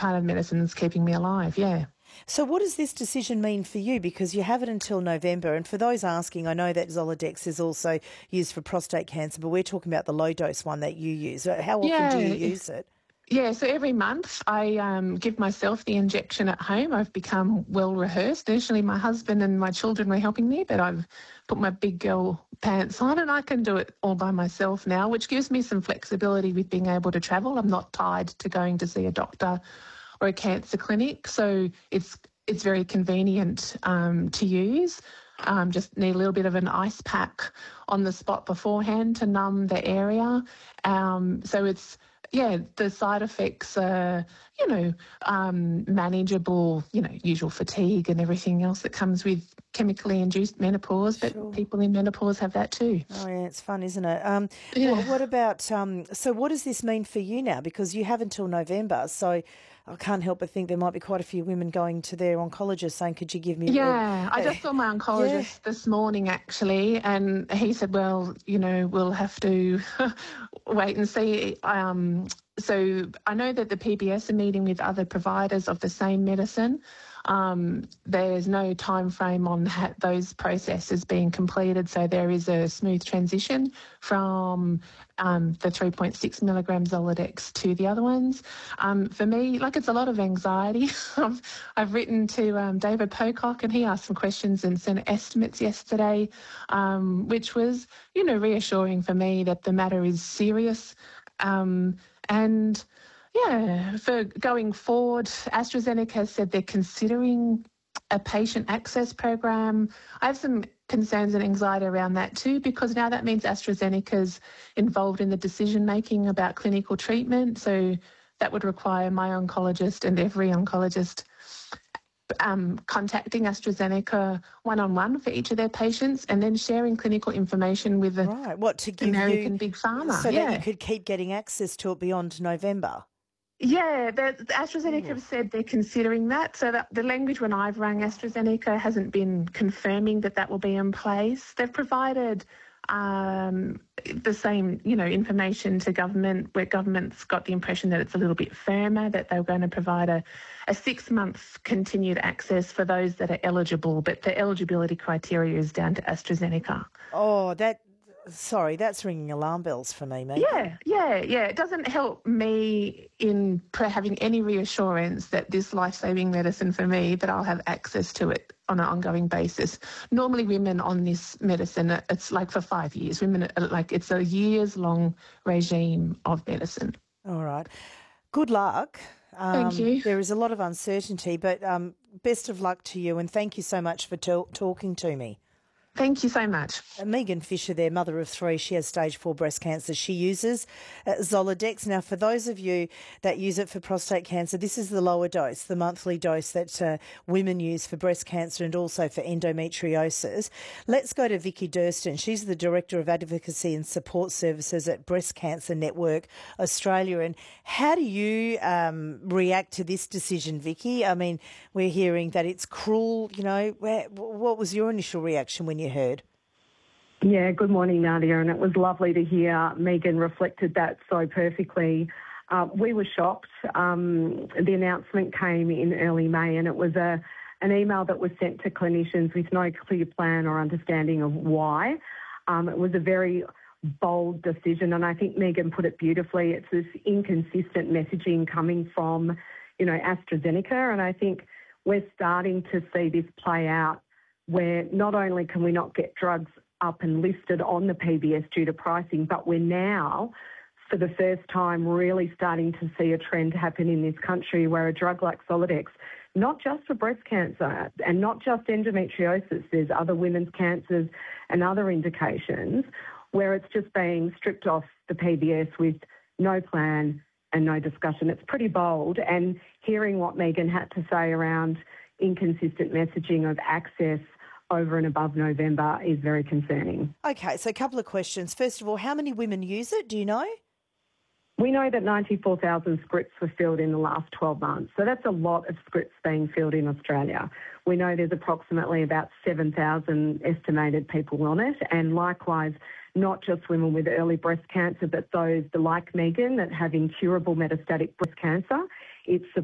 part of medicine that's keeping me alive, yeah. So what does this decision mean for you? Because you have it until November. And for those asking, I know that Zoladex is also used for prostate cancer, but we're talking about the low dose one that you use. How often do you Yeah, use it? yeah. So every month I give myself the injection at home. I've become well rehearsed. Initially, my husband and my children were helping me, but I've put my big girl pants on and I can do it all by myself now, which gives me some flexibility with being able to travel. I'm not tied to going to see a doctor or a cancer clinic, so it's very convenient to use. Just need a little bit of an ice pack on the spot beforehand to numb the area. So it's, yeah, the side effects are, manageable, usual fatigue and everything else that comes with chemically induced menopause, but Sure. people in menopause have that too. Oh, yeah, it's fun, isn't it? Yeah. What about, so what does this mean for you now? Because you have until November, so I can't help but think there might be quite a few women going to their oncologist saying, could you give me Yeah, I just saw my yeah. oncologist this morning actually, and he said, well, we'll have to wait and see. So I know that the PBS are meeting with other providers of the same medicine. There's no time frame on those processes being completed, so there is a smooth transition from the 3.6 milligram Zoladex to the other ones. For me, it's a lot of anxiety. I've written to David Pocock and he asked some questions and sent estimates yesterday, which was, reassuring for me that the matter is serious. And yeah, for going forward, AstraZeneca has said they're considering a patient access program. I have some concerns and anxiety around that too, because now that means AstraZeneca's involved in the decision making about clinical treatment. So that would require my oncologist and every oncologist contacting AstraZeneca one-on-one for each of their patients and then sharing clinical information with the Right. What, to give you, American Big Pharma. so that you Yeah. could keep getting access to it beyond November? Yeah, the AstraZeneca Oh. have said they're considering that. So that the language when I've rang AstraZeneca hasn't been confirming that that will be in place. They've provided the same, information to government, where government's got the impression that it's a little bit firmer, that they're going to provide a 6-month continued access for those that are eligible, but the eligibility criteria is down to AstraZeneca. Oh, sorry, that's ringing alarm bells for me, Megan. Yeah. It doesn't help me in having any reassurance that this life-saving medicine for me, that I'll have access to it on an ongoing basis. Normally women on this medicine, it's for 5 years. Women, it's a years-long regime of medicine. All right. Good luck. Thank you. There is a lot of uncertainty, but best of luck to you, and thank you so much for talking to me. Thank you so much. Megan Fisher, their mother of 3, she has stage 4 breast cancer. She uses Zoladex. Now, for those of you that use it for prostate cancer, this is the lower dose, the monthly dose that women use for breast cancer and also for endometriosis. Let's go to Vicky Durston. She's the Director of Advocacy and Support Services at Breast Cancer Network Australia. And how do you react to this decision, Vicky? I mean, we're hearing that it's cruel. What was your initial reaction when you heard? Yeah, good morning, Nadia, and it was lovely to hear Megan reflected that so perfectly. We were shocked. The announcement came in early May, and it was an email that was sent to clinicians with no clear plan or understanding of why. It was a very bold decision, and I think Megan put it beautifully. It's this inconsistent messaging coming from, AstraZeneca, and I think we're starting to see this play out, where not only can we not get drugs up and listed on the PBS due to pricing, but we're now, for the first time, really starting to see a trend happen in this country where a drug like Zoladex, not just for breast cancer and not just endometriosis, there's other women's cancers and other indications where it's just being stripped off the PBS with no plan and no discussion. It's pretty bold, and hearing what Megan had to say around inconsistent messaging of access over and above November is very concerning. Okay, so a couple of questions. First of all, how many women use it? Do you know? We know that 94,000 scripts were filled in the last 12 months. So that's a lot of scripts being filled in Australia. We know there's approximately about 7,000 estimated people on it. And likewise, not just women with early breast cancer, but those like Megan that have incurable metastatic breast cancer. It's